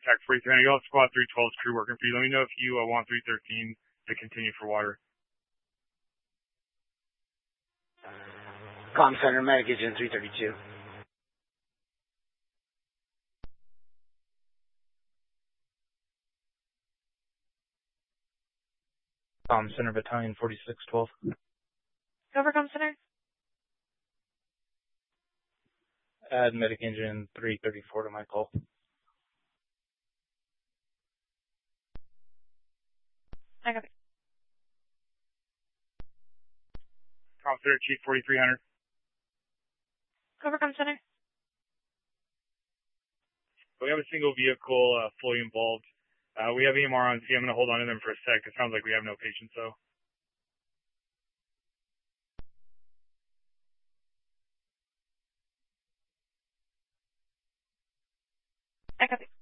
Tech 4300. You got Squad 312's crew working for you. Let me know if you want 313 to continue for water. Comm Center, Medic Agent 332. Comm Center, Battalion 4612. Cover Comm Center. Add Medic Engine 334 to my call. I copy. Comm Center, Chief 4300. Cover Comm Center. We have a single vehicle fully involved. We have EMR on scene. I'm going to hold on to them for a sec. It sounds like we have no patients, though. I copy.